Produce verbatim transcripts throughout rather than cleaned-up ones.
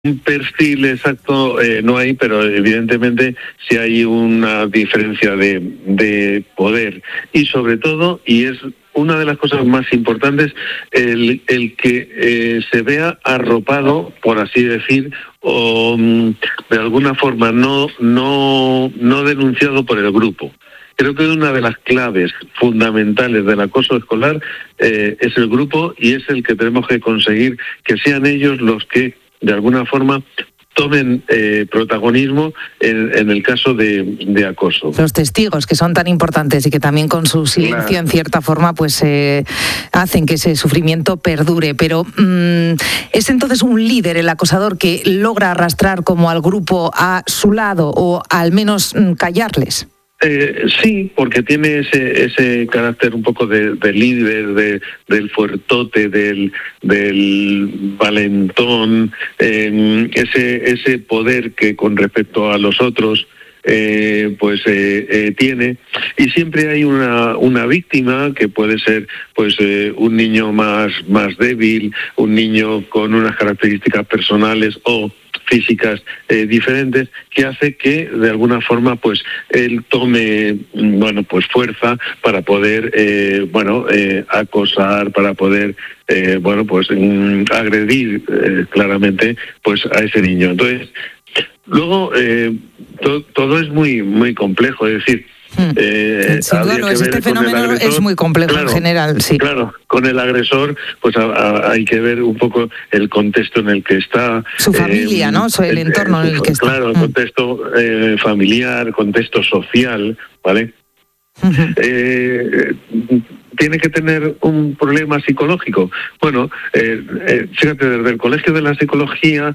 Un perfil exacto eh, no hay, pero evidentemente sí hay una diferencia de, de poder y sobre todo, y es una de las cosas más importantes, el, el que eh, se vea arropado, por así decir, o um, de alguna forma no, no, no denunciado por el grupo. Creo que una de las claves fundamentales del acoso escolar eh, es el grupo, y es el que tenemos que conseguir que sean ellos los que de alguna forma tomen eh, protagonismo en, en el caso de, de acoso. Los testigos, que son tan importantes y que también con su silencio, claro, en cierta forma, pues eh, hacen que ese sufrimiento perdure. Pero mmm, ¿es entonces un líder el acosador que logra arrastrar como al grupo a su lado o al menos mmm, callarles? Eh, sí, porque tiene ese ese carácter un poco de, de líder, de, del fuertote, del, del valentón, eh, ese ese poder que con respecto a los otros eh, pues eh, eh, tiene, y siempre hay una una víctima que puede ser pues eh, un niño más más débil, un niño con unas características personales o físicas eh, diferentes, que hace que de alguna forma pues él tome bueno pues fuerza para poder eh, bueno eh, acosar, para poder eh, bueno pues mm, agredir eh, claramente pues a ese niño. Entonces luego eh, to, todo es muy muy complejo, es decir, Eh, Sin duda, que este fenómeno agresor, es muy complejo, claro, en general, sí. Claro, con el agresor, pues a, a, hay que ver un poco el contexto en el que está. Su familia, eh, ¿no? El, el entorno en el que está. Claro, el contexto eh, familiar, contexto social, ¿vale? Uh-huh. Eh, ¿Tiene que tener un problema psicológico? Bueno, eh, eh, fíjate, desde el Colegio de la Psicología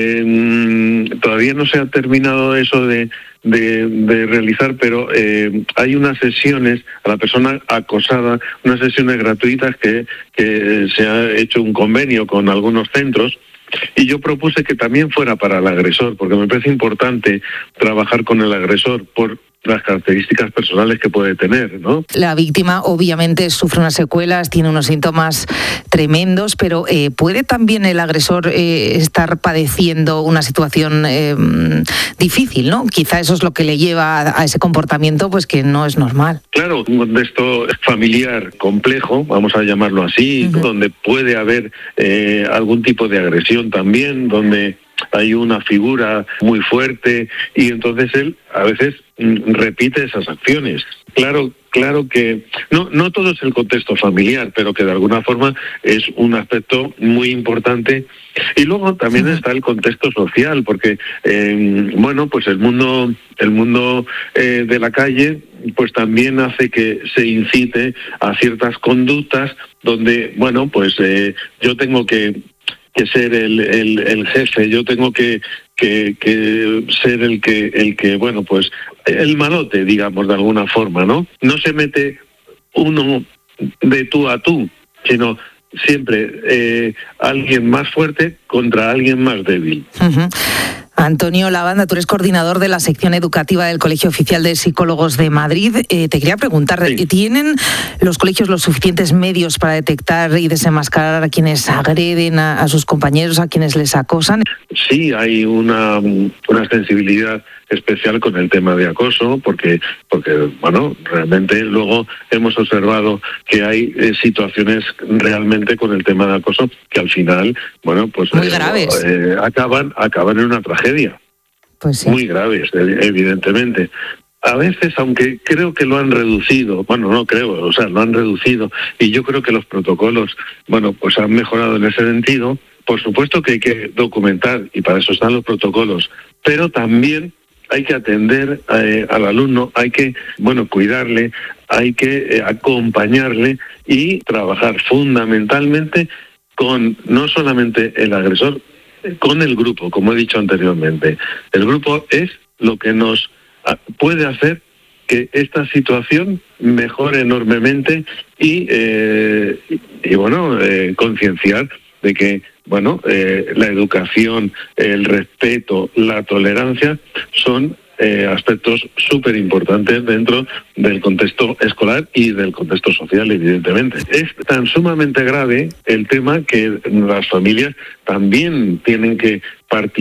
eh, todavía no se ha terminado eso de, de, de realizar, pero eh, hay unas sesiones a la persona acosada, unas sesiones gratuitas que, que se ha hecho un convenio con algunos centros. Y yo propuse que también fuera para el agresor, porque me parece importante trabajar con el agresor por las características personales que puede tener, ¿no? La víctima obviamente sufre unas secuelas, tiene unos síntomas tremendos, pero eh, ¿puede también el agresor eh, estar padeciendo una situación eh, difícil, ¿no? Quizá eso es lo que le lleva a, a ese comportamiento, pues que no es normal. Claro, un contexto familiar complejo, vamos a llamarlo así, uh-huh, donde puede haber eh, algún tipo de agresión también, donde hay una figura muy fuerte y entonces él a veces mm, repite esas acciones. Claro, claro que no no todo es el contexto familiar, pero que de alguna forma es un aspecto muy importante. Y luego también está el contexto social, porque eh, bueno, pues el mundo el mundo eh, de la calle pues también hace que se incite a ciertas conductas donde, bueno, pues eh, yo tengo que que ser el, el, el jefe, yo tengo que, que, que ser el que, el que, bueno, pues, el malote, digamos, de alguna forma, ¿no? No se mete uno de tú a tú, sino siempre eh, alguien más fuerte contra alguien más débil. Uh-huh. Antonio Lavanda, tú eres coordinador de la sección educativa del Colegio Oficial de Psicólogos de Madrid. Eh, te quería preguntar, sí. ¿tienen los colegios los suficientes medios para detectar y desenmascarar a quienes agreden a, a sus compañeros, a quienes les acosan? Sí, hay una, una sensibilidad especial con el tema de acoso, porque, porque bueno, realmente luego hemos observado que hay eh, situaciones realmente con el tema de acoso que al final, bueno, pues muy eh, graves. Eh, acaban, acaban en una tragedia. Pues sí. Muy graves, evidentemente. A veces, aunque creo que lo han reducido, bueno, no creo, o sea, lo han reducido, y yo creo que los protocolos, bueno, pues han mejorado en ese sentido. Por supuesto que hay que documentar, y para eso están los protocolos, pero también hay que atender eh, al alumno, hay que, bueno, cuidarle, hay que eh, acompañarle y trabajar fundamentalmente con no solamente el agresor, con el grupo, como he dicho anteriormente. El grupo es lo que nos puede hacer que esta situación mejore enormemente y, eh, y, y bueno, eh, concienciar de que, bueno, eh, la educación, el respeto, la tolerancia son eh, aspectos súper importantes dentro del contexto escolar y del contexto social, evidentemente. Es tan sumamente grave el tema que las familias también tienen que participar